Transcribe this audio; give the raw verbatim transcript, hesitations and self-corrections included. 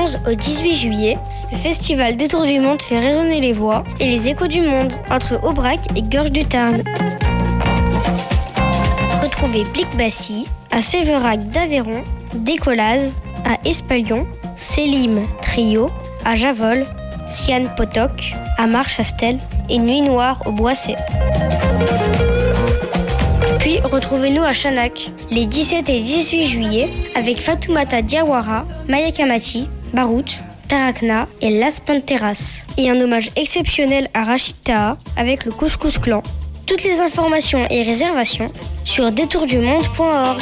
onze au dix-huit juillet, le festival Détour du Monde fait résonner les voix et les échos du monde entre Aubrac et Gorges du Tarn. Retrouvez Plic-Bassy à Séverac d'Aveyron, Décollaz à Espalion, Célim Trio à Javol, Sian Potok à Marchastel et Nuit Noire au Boisset. Puis retrouvez-nous à Chanak les dix-sept et dix-huit juillet avec Fatoumata Diawara, Maya Kamachi, Barout, Tarakna et Las Panteras. Et un hommage exceptionnel à Rachid Taha avec le Couscous Clan. Toutes les informations et réservations sur détour du monde point org.